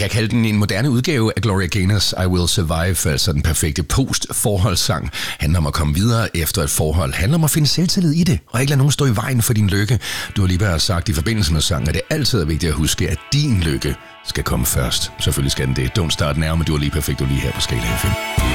kan kalde den en moderne udgave af Gloria Gaynors I Will Survive, altså den perfekte post-forholdssang. Handler om at komme videre efter et forhold. Handler om at finde selvtillid i det, og ikke lade nogen stå i vejen for din lykke. Du har lige bare sagt i forbindelse med sangen, at det altid er vigtigt at huske, at din lykke skal komme først. Selvfølgelig skal den det. Don't Start Now, men du er lige perfekt, du lige her på Skala FM.